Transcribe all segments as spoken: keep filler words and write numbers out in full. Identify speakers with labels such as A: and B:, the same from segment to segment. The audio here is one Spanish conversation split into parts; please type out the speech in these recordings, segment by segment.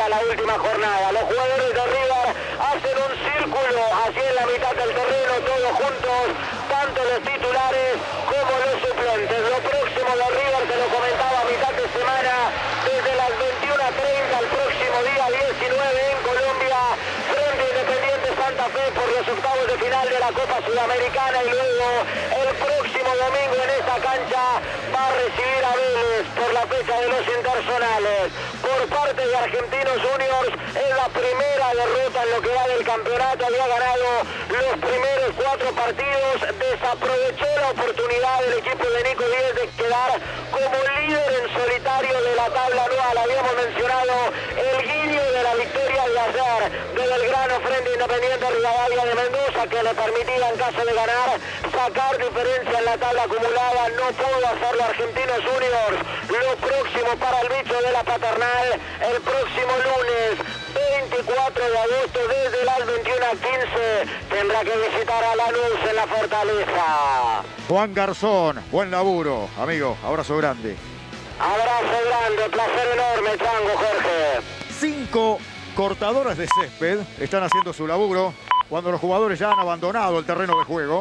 A: termina la última jornada. Los jugadores de River hacen un círculo así en la mitad del terreno, todos juntos, tanto los titulares como los suplentes. Lo próximo de River, te lo comentaba a mitad de semana, desde las veintiuna treinta al próximo día diecinueve en Colombia, frente a Independiente Santa Fe por los octavos de final de la Copa Sudamericana, y luego el próximo domingo en esta cancha va a recibir a Vélez por la fecha de los interzonales. Por parte de Argentinos Juniors es la primera derrota en lo que va del campeonato, había ganado los primeros cuatro partidos, desaprovechó la oportunidad del equipo de Nico Díez de quedar como líder en solitario de la tabla anual. Habíamos mencionado el guiño de la victoria de ayer de Belgrano frente a Independiente Rivadavia de Mendoza, que le permitía en caso de ganar sacar diferencia en la tabla acumulada. No pudo hacerlo Argentinos Juniors. Lo próximo para el bicho de la Paternal, el próximo lunes veinticuatro de agosto desde las veintiuna quince tendrá que visitar a Lanús en la Fortaleza.
B: Juan Garzón, buen laburo, amigo, abrazo grande.
A: Abrazo grande, placer enorme, Chango, Jorge.
B: Cinco cortadoras de césped están haciendo su laburo cuando los jugadores ya han abandonado el terreno de juego.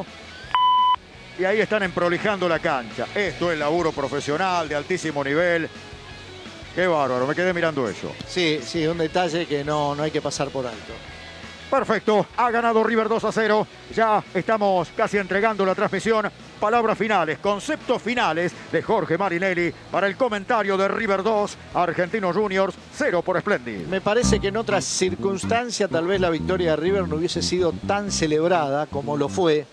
B: Y ahí están emprolijando la cancha. Esto es laburo profesional de altísimo nivel. Qué bárbaro, me quedé mirando eso.
C: Sí, sí, un detalle que no, no hay que pasar por alto.
B: Perfecto, ha ganado River dos a cero. Ya estamos casi entregando la transmisión. Palabras finales, conceptos finales de Jorge Marinelli para el comentario de River dos, Argentinos Juniors cero por Splendid.
C: Me parece que en otra circunstancia tal vez la victoria de River no hubiese sido tan celebrada como lo fue.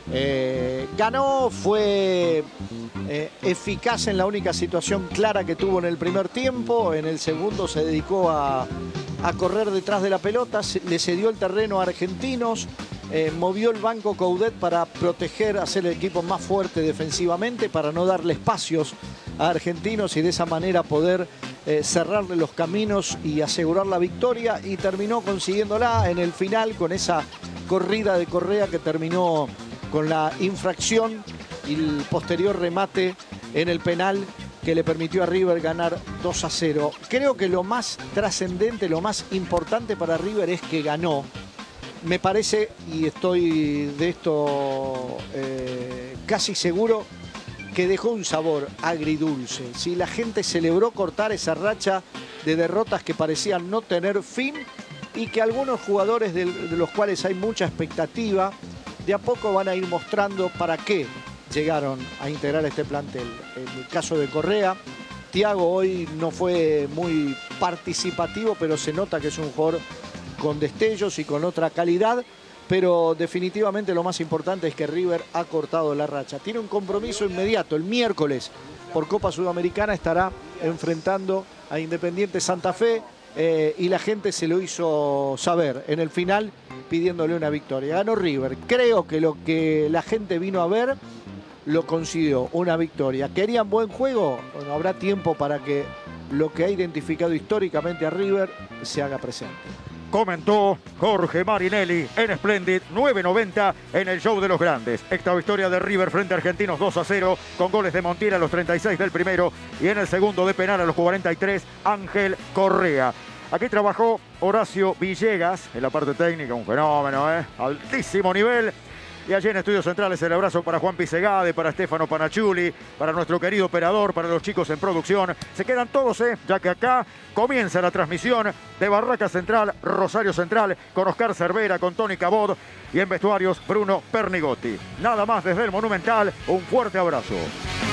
C: Eh, ganó, fue eh, eficaz en la única situación clara que tuvo en el primer tiempo. En el segundo se dedicó a, a correr detrás de la pelota, le cedió el terreno a Argentinos. Eh, movió el banco Coudet para proteger, hacer el equipo más fuerte defensivamente, para no darle espacios a Argentinos y de esa manera poder eh, cerrarle los caminos y asegurar la victoria, y terminó consiguiéndola en el final con esa corrida de Correa que terminó con la infracción y el posterior remate en el penal que le permitió a River ganar dos a cero. Creo que lo más trascendente, lo más importante para River es que ganó. Me parece, y estoy de esto eh, casi seguro, que dejó un sabor agridulce. Si la gente celebró cortar esa racha de derrotas que parecían no tener fin, y que algunos jugadores de, de los cuales hay mucha expectativa, de a poco van a ir mostrando para qué llegaron a integrar este plantel. En el caso de Correa, Thiago hoy no fue muy participativo, pero se nota que es un jugador con destellos y con otra calidad, pero definitivamente lo más importante es que River ha cortado la racha. Tiene un compromiso inmediato, el miércoles por Copa Sudamericana estará enfrentando a Independiente Santa Fe, eh, y la gente se lo hizo saber en el final pidiéndole una victoria. Ganó River. Creo que lo que la gente vino a ver lo consiguió, una victoria. ¿Querían buen juego? Bueno, habrá tiempo para que lo que ha identificado históricamente a River se haga presente.
B: Comentó Jorge Marinelli en Splendid, nueve noventa en el show de los grandes. Esta victoria de River frente a Argentinos dos a cero, con goles de Montiel a los treinta y seis del primero y en el segundo de penal a los cuarenta y tres, Ángel Correa. Aquí trabajó Horacio Villegas en la parte técnica, un fenómeno, ¿eh? Altísimo nivel. Y allí en Estudios Centrales el abrazo para Juan Pisegade, para Stefano Panachuli, para nuestro querido operador, para los chicos en producción. Se quedan todos, ¿eh? Ya que acá comienza la transmisión de Barraca Central, Rosario Central, con Oscar Cervera, con Tony Cabot y en vestuarios Bruno Pernigotti. Nada más desde el Monumental, un fuerte abrazo.